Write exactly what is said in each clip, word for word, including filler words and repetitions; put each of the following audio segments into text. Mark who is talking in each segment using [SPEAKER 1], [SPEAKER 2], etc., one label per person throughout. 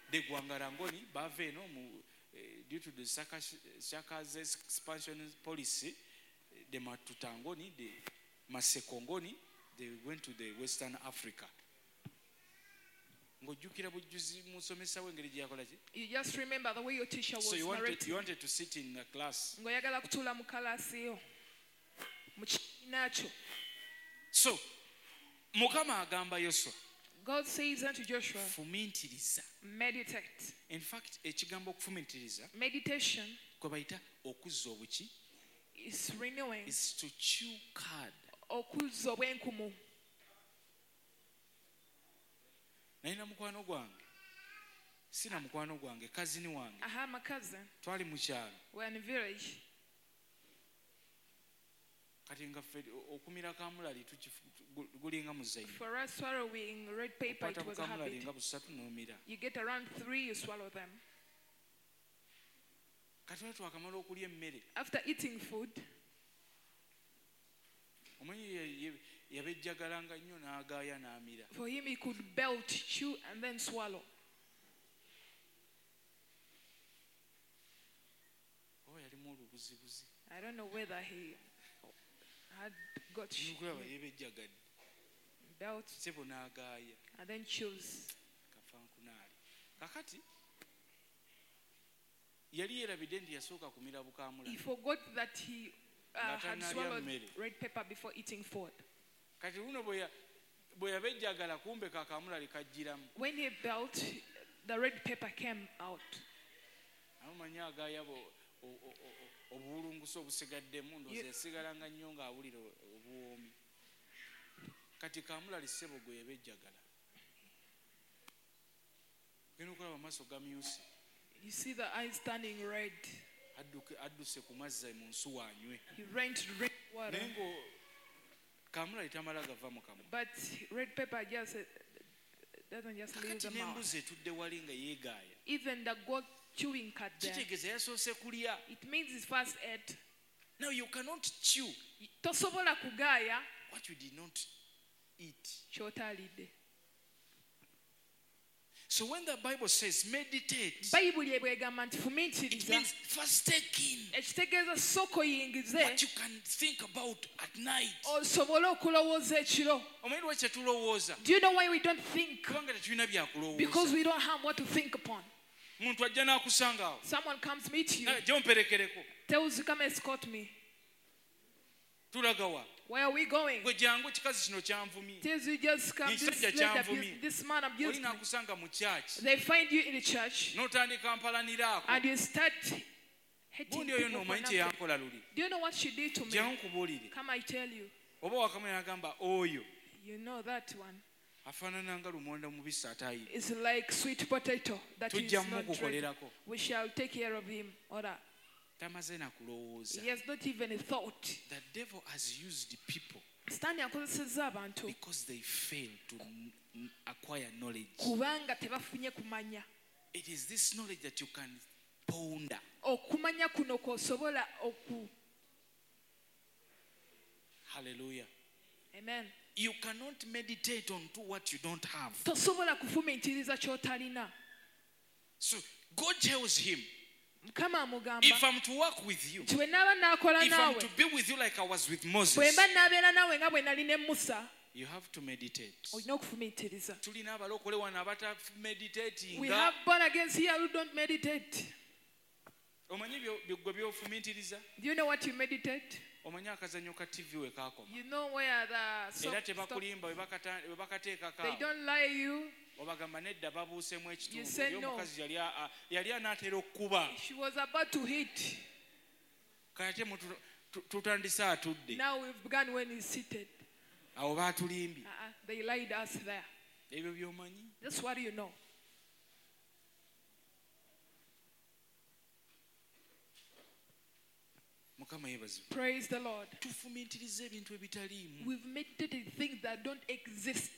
[SPEAKER 1] the Gwangarangoni bave no mu due to the Shaka's expansion policy, the Matutangoni, the Masekongoni, they went to the Western Africa. You
[SPEAKER 2] just remember the way your teacher was.
[SPEAKER 1] So you wanted,
[SPEAKER 2] narrating.
[SPEAKER 1] you wanted to sit in the class. So, Mukama agamba Yoswa.
[SPEAKER 2] God says unto Joshua,
[SPEAKER 1] Fumintiriza.
[SPEAKER 2] Meditate.
[SPEAKER 1] In fact, ekigambo okufumintiriza.
[SPEAKER 2] Meditation.
[SPEAKER 1] Kwe bayita okuzza obuki.
[SPEAKER 2] Is renewing.
[SPEAKER 1] Is to chew cud.
[SPEAKER 2] Okuzza obwenkumu.
[SPEAKER 1] Naina mukwano gwange. Sina mukwano gwange, kazini wange.
[SPEAKER 2] I have my cousin.
[SPEAKER 1] Twali mu kyalo.
[SPEAKER 2] We're in a village.
[SPEAKER 1] Kati nga ffe okumira kamulali gulinga muzayini.
[SPEAKER 2] For us swallowing red paper, it was a habit.
[SPEAKER 1] Nga busatu n'omira.
[SPEAKER 2] You get around three, you swallow them.
[SPEAKER 1] Kati watu wakamala okulya emmere.
[SPEAKER 2] After eating food,
[SPEAKER 1] omanyi yabejjagalanga nnyo n'agaaya n'amira.
[SPEAKER 2] For him, he could belt, chew, and then swallow.
[SPEAKER 1] Oh, yalimu olubuzibuzi.
[SPEAKER 2] I don't know whether he had got belt and then chews.
[SPEAKER 1] Kakati yali yerabidde nti yasooka kumira bukamula.
[SPEAKER 2] He forgot that he uh, had swallowed red pepper before eating food.
[SPEAKER 1] Kati uno bwe yabejjagala kumbe kakamula likajjiramu.
[SPEAKER 2] When he belt, the red pepper came out.
[SPEAKER 1] Amanya agaya bo obulunguso obusigaddemu ndoze yasigalanga nnyo ng'awulira obuwoomi. Kati kamula lisebo gwe yabejjagala. Genda okulaba amaaso gamyuse.
[SPEAKER 2] You see the eyes turning red.
[SPEAKER 1] Adduse ku mazzi mu nsuwa anywe.
[SPEAKER 2] He ran to drink water.
[SPEAKER 1] Naye ngo kamula litamala gava mu kamwa.
[SPEAKER 2] But red pepper just uh, doesn't just leave the mouth.
[SPEAKER 1] N'embuzi etudde wali nga yeegaaya.
[SPEAKER 2] Even the goat chewing cud there.
[SPEAKER 1] Kitegeeza yasoose kulya.
[SPEAKER 2] It means his first ate.
[SPEAKER 1] Now you cannot chew
[SPEAKER 2] tosobola kugaaya
[SPEAKER 1] what you did not eat.
[SPEAKER 2] Ky'otaalidde.
[SPEAKER 1] So when the Bible says meditate,
[SPEAKER 2] Bayibuli ebwegamba nti fumiitiriza,
[SPEAKER 1] it means first take in
[SPEAKER 2] ekitegeeza sooka oyingize
[SPEAKER 1] what you can think about at night.
[SPEAKER 2] Osobole okulowooza ekiro.
[SPEAKER 1] Omanyi lwaki tetulowooza?
[SPEAKER 2] Do you know why we don't think?
[SPEAKER 1] Kubanga tetulina byakulowooza.
[SPEAKER 2] Because we don't have what to think upon.
[SPEAKER 1] Muntu ajja n'akusanga awo.
[SPEAKER 2] Someone comes meet you.
[SPEAKER 1] Jja omperekereko.
[SPEAKER 2] Tells you come escort me.
[SPEAKER 1] Tulaga wa?
[SPEAKER 2] Where are we going?
[SPEAKER 1] Gwe jangu kikazi kino kyanvumye.
[SPEAKER 2] Tells you just come. This, abused, this man abused me.
[SPEAKER 1] N'akusanga mu church.
[SPEAKER 2] They find you in the church.
[SPEAKER 1] N'otandika mpalaniraako.
[SPEAKER 2] And you start hating
[SPEAKER 1] people for nothing.
[SPEAKER 2] Do you know what she did to me? Come, I tell you. You know that one. It's like sweet potato that is not ready. We shall take care of him. Order. He has not even a thought.
[SPEAKER 1] The devil has used the people
[SPEAKER 2] because
[SPEAKER 1] they fail to acquire knowledge. It is this knowledge that you can ponder. Hallelujah.
[SPEAKER 2] Amen.
[SPEAKER 1] You cannot meditate on to what you don't have. So God tells him, if I'm to work with you, if I'm to be with you like I was with Moses, you have to meditate.
[SPEAKER 2] We have born against here who don't meditate. Do you know what you meditate? You know where the soap stop. They don't lie you. You said no. She was about to hit. Now we've begun when he's seated. Uh-uh. They lied us there. That's what you know. Praise the Lord. We've meditated things that don't exist.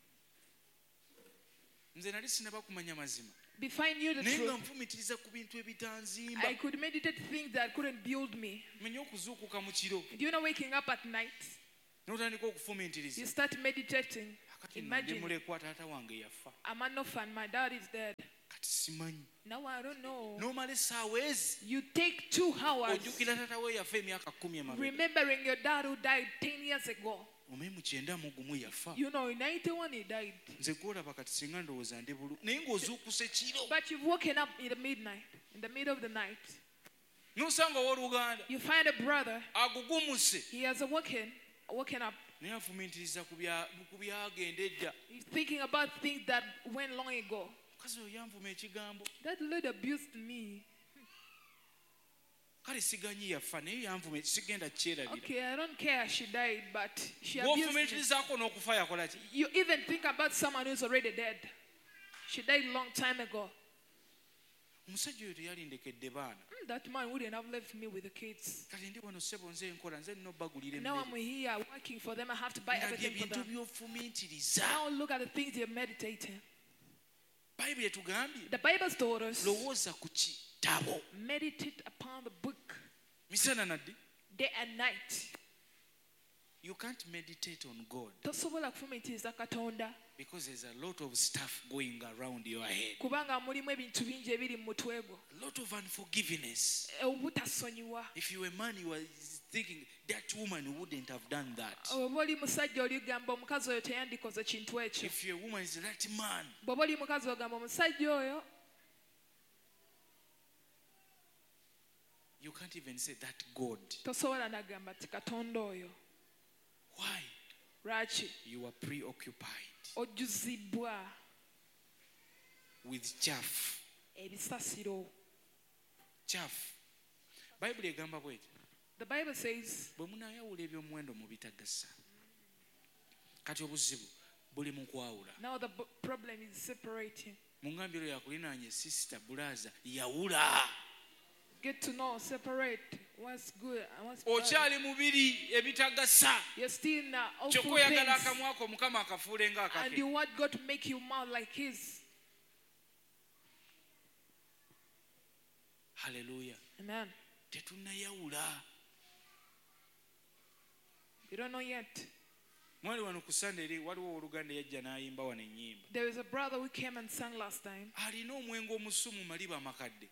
[SPEAKER 2] If I knew the truth, I could meditate things that couldn't build me. Do you know waking up at night? You start meditating. Imagine, I'm an orphan, my dad is dead.
[SPEAKER 1] kati simanyi.
[SPEAKER 2] Now I don't know.
[SPEAKER 1] Nomale essaawa ezi.
[SPEAKER 2] You take two hours.
[SPEAKER 1] Ojjukira taata we yafa emyaka kumi emabega.
[SPEAKER 2] Remembering your dad who died ten years ago.
[SPEAKER 1] Omanyi mu kyenda mu gumu yafa.
[SPEAKER 2] You know, in ninety-one he died.
[SPEAKER 1] Nze gwolaba kati singa ndowooza ndi bulu naye ng'ozuukuse kiro.
[SPEAKER 2] But you've woken up in the midnight, in the middle of the night.
[SPEAKER 1] N'osanga owooluganda.
[SPEAKER 2] You find a brother.
[SPEAKER 1] Agugumuse.
[SPEAKER 2] He has awoken, woken up.
[SPEAKER 1] Naye afumiitiriza ku byagenda edda.
[SPEAKER 2] He's thinking about things that went long ago.
[SPEAKER 1] Mukazi oyo yanvuma ekigambo.
[SPEAKER 2] That lady abused me.
[SPEAKER 1] Kale siganyi yafa naye yanvuma sigenda kyerabira.
[SPEAKER 2] Okay, I don't care she died, but she abused me.
[SPEAKER 1] Bw'ofumiitirizaako n'okufa yakola ki?
[SPEAKER 2] You even think about someone who's already dead. She died a long time ago.
[SPEAKER 1] Omusajja oyo teyalindekedde baana.
[SPEAKER 2] That man wouldn't have left me with the kids.
[SPEAKER 1] Kale ndi wano ssebo nze nkola nze nno bagulira
[SPEAKER 2] Now
[SPEAKER 1] emmere.
[SPEAKER 2] I'm here working for them. I have to buy everything for
[SPEAKER 1] Ebintu
[SPEAKER 2] them.
[SPEAKER 1] by'ofumiitiriza.
[SPEAKER 2] Now look at the things you're meditating.
[SPEAKER 1] Bayibuli etugambye.
[SPEAKER 2] The Bible told us.
[SPEAKER 1] Lowooza ku kitabo.
[SPEAKER 2] Meditate upon the book.
[SPEAKER 1] Misana naddi.
[SPEAKER 2] Day and night.
[SPEAKER 1] You can't meditate on God.
[SPEAKER 2] Tosobola kufumiitiriza Katonda.
[SPEAKER 1] Because there's a lot of stuff going around your head.
[SPEAKER 2] Kubanga mulimu ebintu bingi ebiri mu mutwe gwo.
[SPEAKER 1] A lot of unforgiveness.
[SPEAKER 2] Obutasonyiwa.
[SPEAKER 1] If you were a man, you were thinking that woman wouldn't have done that.
[SPEAKER 2] Oba oli musajja oligamba omukazi oyo teyandikoze kintu ekyo.
[SPEAKER 1] If you're a woman, is that man.
[SPEAKER 2] Bw'oba oli mukazi ogamba omusajja oyo.
[SPEAKER 1] You can't even say that God.
[SPEAKER 2] Tosobola nagamba ti Katonda oyo.
[SPEAKER 1] Why?
[SPEAKER 2] Lwaki?
[SPEAKER 1] You are preoccupied
[SPEAKER 2] Ojjuzibwa
[SPEAKER 1] with chaff.
[SPEAKER 2] ebisasiro.
[SPEAKER 1] Chaff. Bible egamba bweti.
[SPEAKER 2] The Bible says,
[SPEAKER 1] bwe munaayawula eby'omuwendo mu bitagasa. Kati obuzibu buli mu kwawula.
[SPEAKER 2] Now the b- problem is separating.
[SPEAKER 1] Mungambye lwe yakulinaanye sister Bulaza yawula.
[SPEAKER 2] Get to know, separate what's good and what's bad.
[SPEAKER 1] Okyali mubiri ebitagasa.
[SPEAKER 2] You're still in uh, awful
[SPEAKER 1] Kyokka oyagala
[SPEAKER 2] things.
[SPEAKER 1] akamwa ko Mukama akafuule ng'akake.
[SPEAKER 2] And you want God to make you mouth like his.
[SPEAKER 1] Hallelujah.
[SPEAKER 2] Amen.
[SPEAKER 1] Tetunnayawula.
[SPEAKER 2] You don't know yet.
[SPEAKER 1] Mwali wano ku Sunday eri waliwo oluganda yajja n'ayimba wano ennyimba.
[SPEAKER 2] There is a brother who came and sang last time.
[SPEAKER 1] Alina omwenge omusumu maliba amakadde.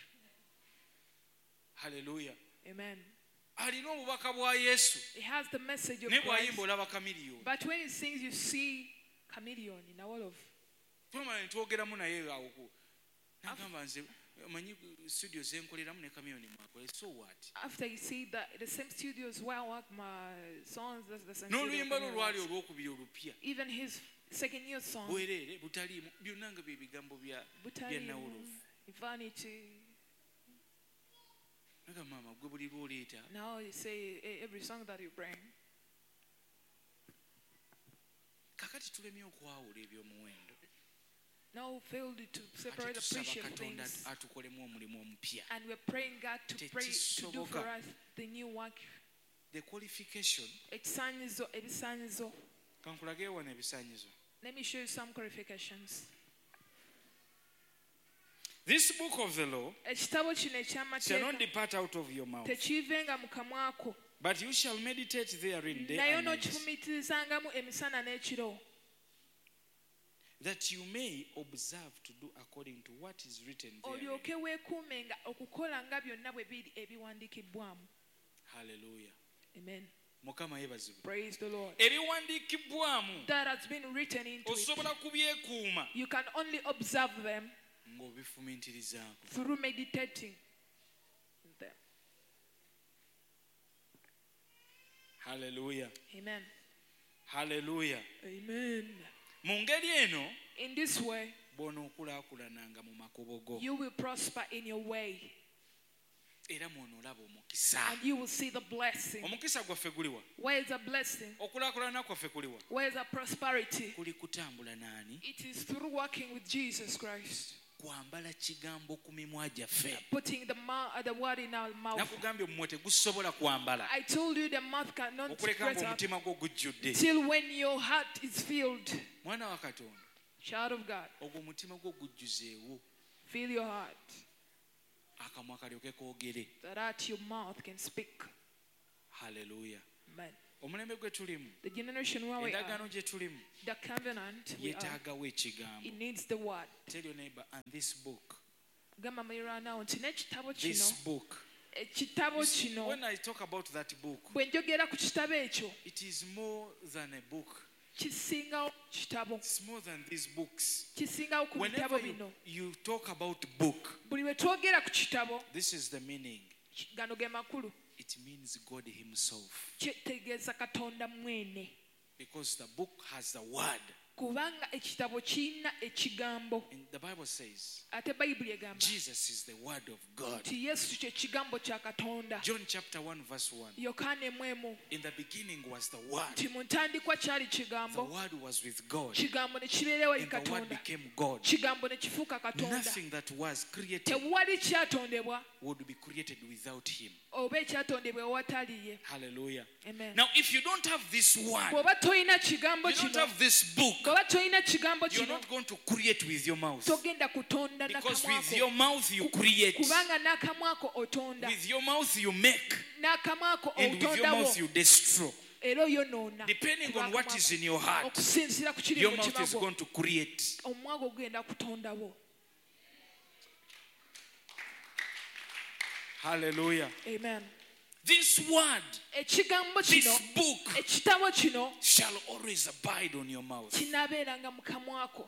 [SPEAKER 1] Hallelujah.
[SPEAKER 2] Amen.
[SPEAKER 1] Alina obubaka bwa Yesu.
[SPEAKER 2] He has the message of
[SPEAKER 1] Ne
[SPEAKER 2] Christ.
[SPEAKER 1] bw'ayimba olaba kamiliyoni.
[SPEAKER 2] But when he sings, you see chameleon in a wall of.
[SPEAKER 1] Twamala ne twogeramu naye awo ku. Nagamba nze manyi studio zenkoleramu ne kamiliyoni mwakole. So what?
[SPEAKER 2] After you see that the same studios where I work my songs, that's the same
[SPEAKER 1] N'oluyimba
[SPEAKER 2] studio.
[SPEAKER 1] lwo lwali olwokubiri olupya.
[SPEAKER 2] Even his second year song.
[SPEAKER 1] Bwereere butaliimu byonna nga bye bigambo bya bya nawolovu.
[SPEAKER 2] Vanity.
[SPEAKER 1] Nagamba maama gwe buli lw'oleeta.
[SPEAKER 2] Now you say eh, every song that you bring.
[SPEAKER 1] Kakati tulemye okwawula eby'omuwendo.
[SPEAKER 2] Now we failed to separate the precious things.
[SPEAKER 1] Atukolemu omulimu omupya.
[SPEAKER 2] And we're praying God to pray to do for us the new work.
[SPEAKER 1] The qualification.
[SPEAKER 2] Ekisaanyizo, ebisaanyizo.
[SPEAKER 1] Kankulage wano ebisaanyizo.
[SPEAKER 2] Let me show you some qualifications.
[SPEAKER 1] This book of the law
[SPEAKER 2] ekitabo kino
[SPEAKER 1] shall not
[SPEAKER 2] ekyamateeka
[SPEAKER 1] depart out of your mouth,
[SPEAKER 2] tekiivenga mu kamwa ko
[SPEAKER 1] but you shall meditate therein day
[SPEAKER 2] naye
[SPEAKER 1] and night,
[SPEAKER 2] n'okifumiitirizangamu emisana n'ekiro
[SPEAKER 1] that you may observe to do according to what is written therein.
[SPEAKER 2] olyoke weekuumenga okukola nga byonna bwe biri ebiwandiikibbwamu.
[SPEAKER 1] Hallelujah.
[SPEAKER 2] Amen.
[SPEAKER 1] Mukama yeebazibwe.
[SPEAKER 2] Praise the Lord.
[SPEAKER 1] Ebiwandiikibbwamu
[SPEAKER 2] That has been written into it.
[SPEAKER 1] osobola kubyekuuma
[SPEAKER 2] You can only observe them
[SPEAKER 1] ng'obifumiitirizaako.
[SPEAKER 2] through meditating them.
[SPEAKER 1] Hallelujah.
[SPEAKER 2] Amen.
[SPEAKER 1] Hallelujah.
[SPEAKER 2] Amen.
[SPEAKER 1] Mu ngeri eno
[SPEAKER 2] In this way,
[SPEAKER 1] bw'onookulaakulananga mu makubo go
[SPEAKER 2] you will prosper in your way
[SPEAKER 1] era mw'onoolaba omukisa.
[SPEAKER 2] and you will see the blessing.
[SPEAKER 1] Omukisa gwaffe guliwa?
[SPEAKER 2] Where is the blessing?
[SPEAKER 1] Okulaakulana kwaffe kuliwa?
[SPEAKER 2] Where is the prosperity?
[SPEAKER 1] Kuli kutambula naani?
[SPEAKER 2] It is through working with Jesus Christ.
[SPEAKER 1] Kwambala kigambo ku mimwa gyaffe.
[SPEAKER 2] Putting the, mouth, the word in our mouth.
[SPEAKER 1] Nakugambye omumwe tegusobola kwambala
[SPEAKER 2] I told you the mouth cannot
[SPEAKER 1] okuleka
[SPEAKER 2] spread
[SPEAKER 1] nga
[SPEAKER 2] out
[SPEAKER 1] omutima gwo gujjudde.
[SPEAKER 2] till when your heart is filled.
[SPEAKER 1] Mwana wa Katonda,
[SPEAKER 2] Child of God,
[SPEAKER 1] ogwo omutima gwo gujjuzeewo
[SPEAKER 2] fill your heart
[SPEAKER 1] akamwa kalyoke koogere.
[SPEAKER 2] that out your mouth can speak.
[SPEAKER 1] Hallelujah.
[SPEAKER 2] Amen. The generation where we are, the covenant we are, it needs the word.
[SPEAKER 1] Tell your neighbor, and this book,
[SPEAKER 2] This
[SPEAKER 1] book, when I talk about that book, it is more than a book. It's more than these books. Whenever you, you talk about book, this is the meaning. It means God himself. Because the book has the word.
[SPEAKER 2] Kubanga ekitabo kirina ekigambo.
[SPEAKER 1] The Bible says
[SPEAKER 2] ate Bayibuli egamba
[SPEAKER 1] Jesus is the word of God.
[SPEAKER 2] Ti Yesu kye kigambo kya Katonda.
[SPEAKER 1] John chapter one verse one.
[SPEAKER 2] Yokaana emu.
[SPEAKER 1] In the beginning was the word.
[SPEAKER 2] Ti mu ntandikwa kyali kigambo.
[SPEAKER 1] The word was with God.
[SPEAKER 2] Kigambo ne kibeerawo eri Katonda.
[SPEAKER 1] And the word became God.
[SPEAKER 2] Kigambo ne kifuuka Katonda.
[SPEAKER 1] Nothing that was created
[SPEAKER 2] tewali kyatondebwa
[SPEAKER 1] would be created without him.
[SPEAKER 2] Oba ekyatondebwa ewatali ye.
[SPEAKER 1] Hallelujah.
[SPEAKER 2] Amen.
[SPEAKER 1] Now if you don't have this word,
[SPEAKER 2] bw'oba toyina kigambo
[SPEAKER 1] you don't
[SPEAKER 2] kino,
[SPEAKER 1] have this book,
[SPEAKER 2] bw'oba toyina kigambo
[SPEAKER 1] you're
[SPEAKER 2] kino,
[SPEAKER 1] not going to create with your mouth.
[SPEAKER 2] togenda kutonda
[SPEAKER 1] Because
[SPEAKER 2] n'akamwa
[SPEAKER 1] with
[SPEAKER 2] ko.
[SPEAKER 1] your mouth you create.
[SPEAKER 2] Kubanga n'akamwa ko otonda.
[SPEAKER 1] With your mouth you make.
[SPEAKER 2] N'akamwa ko
[SPEAKER 1] And with your
[SPEAKER 2] otondawo.
[SPEAKER 1] mouth you destroy.
[SPEAKER 2] Era oyonoona.
[SPEAKER 1] Depending on what is in your heart,
[SPEAKER 2] okusinziira ku kiri
[SPEAKER 1] your
[SPEAKER 2] mu
[SPEAKER 1] mouth is
[SPEAKER 2] mutima gwo,
[SPEAKER 1] going to create.
[SPEAKER 2] omumwa gwo ogenda kutondawo.
[SPEAKER 1] Hallelujah.
[SPEAKER 2] Amen.
[SPEAKER 1] This word,
[SPEAKER 2] ekigambo
[SPEAKER 1] this
[SPEAKER 2] kino,
[SPEAKER 1] book
[SPEAKER 2] ekitabo kino
[SPEAKER 1] shall always abide on your mouth.
[SPEAKER 2] kinaabeeranga mu kamwa ko.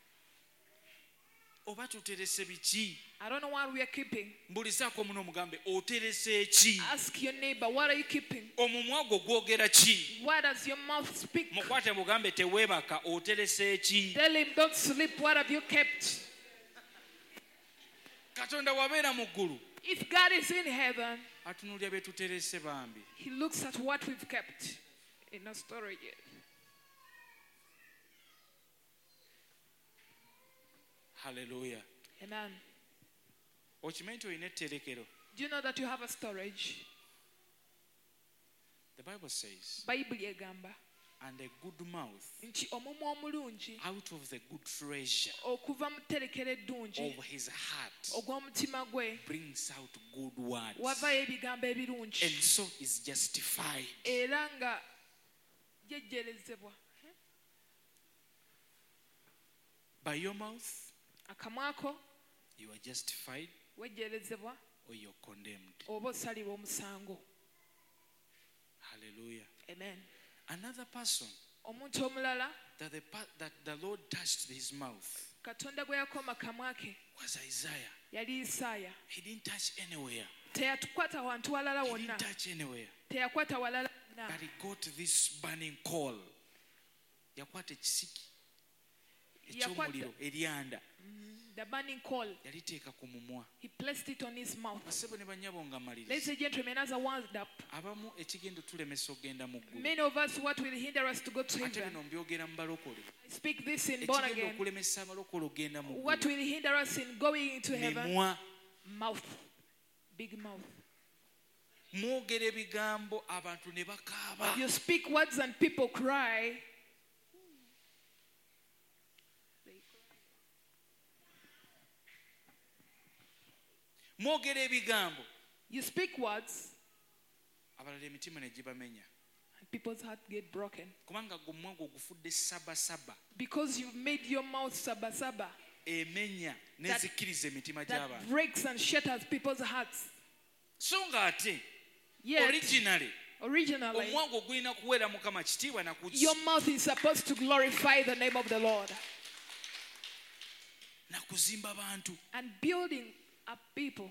[SPEAKER 1] Oba tuterese biki?
[SPEAKER 2] I don't know what we are keeping.
[SPEAKER 1] Mbulizaako muno mugambe oterese ki?
[SPEAKER 2] Ask your neighbor, what are you keeping?
[SPEAKER 1] Omumwa gwo gwogera ki?
[SPEAKER 2] What does your mouth speak?
[SPEAKER 1] Mukwate mugambe teweebaka oterese ki?
[SPEAKER 2] Tell him, don't sleep, what have you kept?
[SPEAKER 1] Katonda wabeera mu ggulu.
[SPEAKER 2] If God is in heaven,
[SPEAKER 1] atunuulira bye tuterese bambi.
[SPEAKER 2] he looks at what we've kept in our storage.
[SPEAKER 1] Hallelujah.
[SPEAKER 2] Amen.
[SPEAKER 1] Okimanyi nti olina etterekero?
[SPEAKER 2] Do you know that you have a storage?
[SPEAKER 1] The Bible says,
[SPEAKER 2] Bayibuli egamba
[SPEAKER 1] and a good mouth
[SPEAKER 2] nti omumwa omulungi
[SPEAKER 1] out of the good treasure
[SPEAKER 2] okuva mu tterekero eddungi
[SPEAKER 1] of his heart
[SPEAKER 2] ogw'omutima gwe
[SPEAKER 1] brings out good words,
[SPEAKER 2] wavayo ebigambo ebirungi,
[SPEAKER 1] and so is justified.
[SPEAKER 2] era nga jejjerezebwa.
[SPEAKER 1] By your mouth
[SPEAKER 2] akamwa ko
[SPEAKER 1] you are justified
[SPEAKER 2] wejjerezebwa
[SPEAKER 1] or you're condemned.
[SPEAKER 2] oba osalibwa omusango.
[SPEAKER 1] Hallelujah.
[SPEAKER 2] Amen.
[SPEAKER 1] Another person
[SPEAKER 2] omuntu omulala
[SPEAKER 1] that the, that the Lord touched his mouth
[SPEAKER 2] Katonda gwe yakoma kamwa ke
[SPEAKER 1] was Isaiah.
[SPEAKER 2] yali Isaaya.
[SPEAKER 1] He didn't touch anywhere.
[SPEAKER 2] Teyatukwata wantu walala
[SPEAKER 1] He
[SPEAKER 2] wonna.
[SPEAKER 1] didn't touch anywhere.
[SPEAKER 2] Teyakwata walala wonna.
[SPEAKER 1] But he got this burning coal. Yakwata ekisiki eky'omuliro eryanda.
[SPEAKER 2] The burning coal.
[SPEAKER 1] Yaliteeka ku mumwa.
[SPEAKER 2] He placed it on his mouth.
[SPEAKER 1] Basebo ne bannyabo nga maliriza.
[SPEAKER 2] Ladies and gentlemen, as I wound up,
[SPEAKER 1] abamu ekigenda tulemesa ogenda mu ggulu.
[SPEAKER 2] many of us, what will hinder us to go to
[SPEAKER 1] ate
[SPEAKER 2] heaven?
[SPEAKER 1] bino mbyogera mu balokole.
[SPEAKER 2] I speak this in born
[SPEAKER 1] ekigenda
[SPEAKER 2] again.
[SPEAKER 1] okulemesa abalokole ogenda mu
[SPEAKER 2] What
[SPEAKER 1] ggulu.
[SPEAKER 2] will hinder us in going into heaven?
[SPEAKER 1] Mimwa.
[SPEAKER 2] Mouth. Big mouth.
[SPEAKER 1] Mwogera ebigambo abantu ne bakaaba.
[SPEAKER 2] You speak words and people cry.
[SPEAKER 1] Mwogera ebigambo.
[SPEAKER 2] You speak words
[SPEAKER 1] Abalala emitima ne gibamenya.
[SPEAKER 2] and people's heart get broken.
[SPEAKER 1] Kubanga gwe omumwa gwo gufudde sabasaba.
[SPEAKER 2] Because you've made your mouth saba saba.
[SPEAKER 1] Emenya nezikkiriza emitima
[SPEAKER 2] That
[SPEAKER 1] gy'abantu.
[SPEAKER 2] breaks and shatters people's hearts.
[SPEAKER 1] So nga ate
[SPEAKER 2] Yet,
[SPEAKER 1] originally
[SPEAKER 2] originally,
[SPEAKER 1] omumwa gwo gulina kuweera Mukama kitiibwa na kuki.
[SPEAKER 2] your mouth is supposed to glorify the name of the Lord
[SPEAKER 1] na kuzimba bantu.
[SPEAKER 2] and building up people.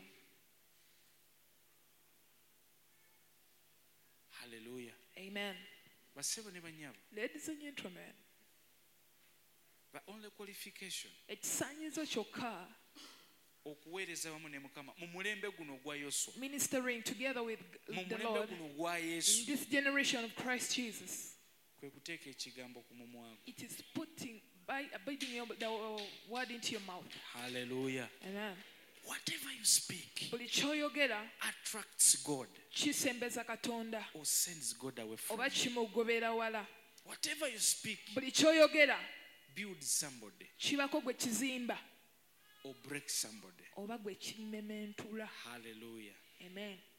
[SPEAKER 1] Hallelujah.
[SPEAKER 2] Amen.
[SPEAKER 1] Basebo ne bannyabo.
[SPEAKER 2] Ladies and gentlemen,
[SPEAKER 1] The only qualification
[SPEAKER 2] ekisaanyizo kyokka
[SPEAKER 1] okuweereza wamu ne Mukama mu mulembe guno ogwa Yoswa.
[SPEAKER 2] ministering together with
[SPEAKER 1] Mu
[SPEAKER 2] the
[SPEAKER 1] mulembe
[SPEAKER 2] Lord
[SPEAKER 1] guno ogwa
[SPEAKER 2] in
[SPEAKER 1] Yesu.
[SPEAKER 2] this generation of Christ Jesus,
[SPEAKER 1] Kwe kuteeka ekigambo ku mumwa gwo.
[SPEAKER 2] it is putting by abiding your, the word into your mouth.
[SPEAKER 1] Hallelujah.
[SPEAKER 2] Amen.
[SPEAKER 1] Whatever you speak
[SPEAKER 2] Buli ky'oyogera
[SPEAKER 1] attracts God
[SPEAKER 2] kisembeza Katonda
[SPEAKER 1] or sends God away from
[SPEAKER 2] oba
[SPEAKER 1] you.
[SPEAKER 2] kimugobera wala.
[SPEAKER 1] Whatever you speak
[SPEAKER 2] Buli ky'oyogera
[SPEAKER 1] builds somebody
[SPEAKER 2] kibako gwe kizimba
[SPEAKER 1] or breaks somebody.
[SPEAKER 2] oba gwe kimementula.
[SPEAKER 1] Hallelujah.
[SPEAKER 2] Amen.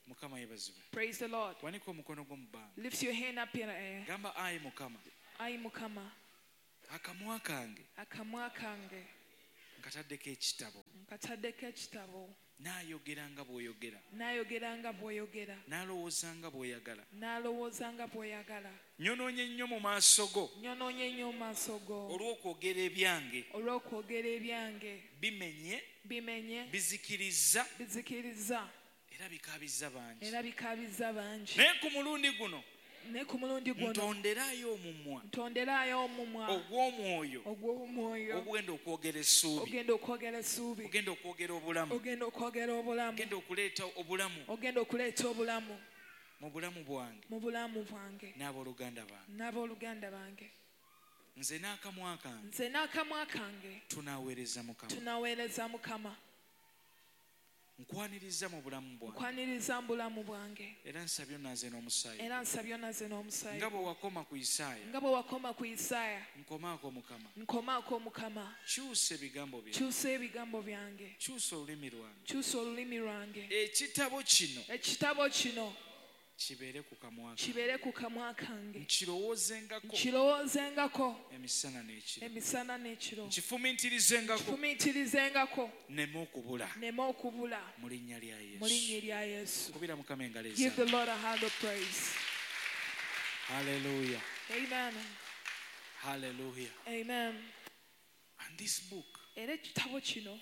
[SPEAKER 1] Mukama yebazibwe.
[SPEAKER 2] Praise the Lord.
[SPEAKER 1] Wanika omukono gwo mu bbanga.
[SPEAKER 2] Lift your hand up in the air.
[SPEAKER 1] Gamba ayi Mukama.
[SPEAKER 2] Ayi Mukama.
[SPEAKER 1] Akamwa kange.
[SPEAKER 2] Akamwa kange.
[SPEAKER 1] Nkataddeko ekitabo.
[SPEAKER 2] Nkataddeko ekitabo.
[SPEAKER 1] Naayogera nga bw'oyogera.
[SPEAKER 2] Naayogera nga bw'oyogera.
[SPEAKER 1] Naalowooza nga bw'oyagala.
[SPEAKER 2] Naalowooza nga bw'oyagala.
[SPEAKER 1] Nyonoonye nnyo mu maaso go.
[SPEAKER 2] Nyonoonye nnyo mu maaso go.
[SPEAKER 1] Olw'okwogera ebyange.
[SPEAKER 2] Olw'okwogera ebyange.
[SPEAKER 1] Bimenye.
[SPEAKER 2] Bimenye.
[SPEAKER 1] Bizikiriza.
[SPEAKER 2] Bizikiriza.
[SPEAKER 1] Era bikaabizza bangi.
[SPEAKER 2] Era bikaabizza bangi.
[SPEAKER 1] Naye ku mulundi guno.
[SPEAKER 2] Ne ku mulundi guno.
[SPEAKER 1] Ntonderayo omumwa.
[SPEAKER 2] Ntonderayo omumwa.
[SPEAKER 1] Ogw'omwoyo.
[SPEAKER 2] Ogw'omwoyo.
[SPEAKER 1] Ogwenda okwogera essuubi.
[SPEAKER 2] Ogenda okwogera essuubi.
[SPEAKER 1] Ogenda okwogera obulamu.
[SPEAKER 2] Ogenda okwogera obulamu.
[SPEAKER 1] Ogenda okuleeta obulamu.
[SPEAKER 2] Ogenda okuleeta obulamu.
[SPEAKER 1] Mu bulamu bwange.
[SPEAKER 2] Mu bulamu bwange.
[SPEAKER 1] N'abooluganda bange.
[SPEAKER 2] N'abooluganda bange.
[SPEAKER 1] Nze n'akamwa kange.
[SPEAKER 2] Nze n'akamwa kange.
[SPEAKER 1] Tunaaweereza Mukama.
[SPEAKER 2] Tunaaweereza Mukama.
[SPEAKER 1] Nkwaniriza mu bulamu bwange.
[SPEAKER 2] Nkwaniriza mu bulamu bwange.
[SPEAKER 1] Era nsabye onaaze n'omusaayi.
[SPEAKER 2] Era nsabye onaaze n'omusaayi.
[SPEAKER 1] Nga bwe wakoma ku Isaaya.
[SPEAKER 2] Nga bwe wakoma ku Isaaya.
[SPEAKER 1] Nkomaako Mukama.
[SPEAKER 2] Nkomaako Mukama.
[SPEAKER 1] Kyusa ebigambo byange.
[SPEAKER 2] Kyusa ebigambo byange.
[SPEAKER 1] Kyusa olulimi lwange.
[SPEAKER 2] Kyusa olulimi lwange.
[SPEAKER 1] Ekitabo kino.
[SPEAKER 2] Ekitabo kino.
[SPEAKER 1] Kibeere ku kamwa kange.
[SPEAKER 2] Kibeere ku kamwa kange.
[SPEAKER 1] Nkirowoozengako.
[SPEAKER 2] Nkirowoozengako.
[SPEAKER 1] Emisana n'ekiro.
[SPEAKER 2] Emisana n'ekiro.
[SPEAKER 1] Nkifumiitirizengako.
[SPEAKER 2] Nkifumiitirizengako.
[SPEAKER 1] Nneme okubula.
[SPEAKER 2] Nneme okubula.
[SPEAKER 1] Mu linnya lya Yesu.
[SPEAKER 2] Mu linnya lya Yesu.
[SPEAKER 1] Kubira Mukama engalo ezaabwe.
[SPEAKER 2] Give the Lord a hand of praise.
[SPEAKER 1] Hallelujah.
[SPEAKER 2] Amen.
[SPEAKER 1] Hallelujah.
[SPEAKER 2] Amen.
[SPEAKER 1] And this book.
[SPEAKER 2] Era ekitabo kino.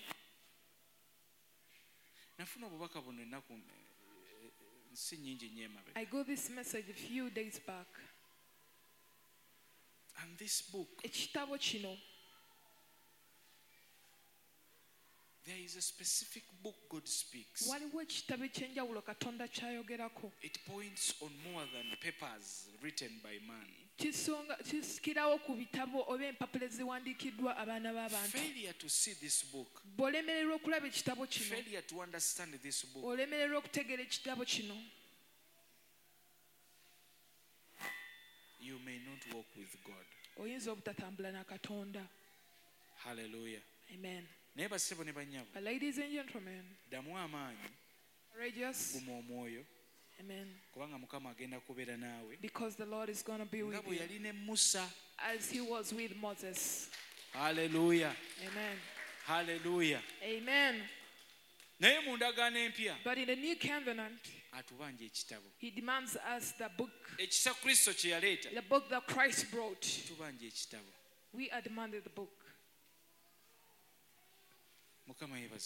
[SPEAKER 1] Nafuna obubaka buno ennaku nsi nnyingi nnyo emabega.
[SPEAKER 2] I got this message a few days back.
[SPEAKER 1] And this book.
[SPEAKER 2] Ekitabo kino.
[SPEAKER 1] There is a specific book God speaks.
[SPEAKER 2] Waliwo ekitabo ekyenjawulo Katonda kyayogerako.
[SPEAKER 1] It points on more than papers written by man.
[SPEAKER 2] Kisonga kisikirawo ku bitabo oba empapula eziwandiikiddwa abaana b'abantu.
[SPEAKER 1] Failure to see this book.
[SPEAKER 2] Bw'olemererwa okulaba ekitabo kino.
[SPEAKER 1] Failure to understand this book.
[SPEAKER 2] Olemererwa okutegeera ekitabo kino.
[SPEAKER 1] You may not walk with God.
[SPEAKER 2] Oyinza obutatambula na Katonda.
[SPEAKER 1] Hallelujah.
[SPEAKER 2] Amen.
[SPEAKER 1] Naye basebo ne bannyabo.
[SPEAKER 2] Ladies and gentlemen.
[SPEAKER 1] Ddamu amaanyi.
[SPEAKER 2] Courageous.
[SPEAKER 1] Guma omwoyo.
[SPEAKER 2] Amen.
[SPEAKER 1] Kubanga Mukama agenda kubeera naawe.
[SPEAKER 2] Because the Lord is going to be with
[SPEAKER 1] you. Nga bwe yali ne Musa.
[SPEAKER 2] As he was with Moses.
[SPEAKER 1] Hallelujah.
[SPEAKER 2] Amen.
[SPEAKER 1] Hallelujah.
[SPEAKER 2] Amen.
[SPEAKER 1] Naye mu ndagaano empya.
[SPEAKER 2] But in the new covenant.
[SPEAKER 1] Atubanja ekitabo.
[SPEAKER 2] He demands us the book.
[SPEAKER 1] Ekisa Kristo kye yaleeta.
[SPEAKER 2] The book that Christ brought.
[SPEAKER 1] Tubanja ekitabo.
[SPEAKER 2] We are demanded the book.
[SPEAKER 1] Mukama yebaze.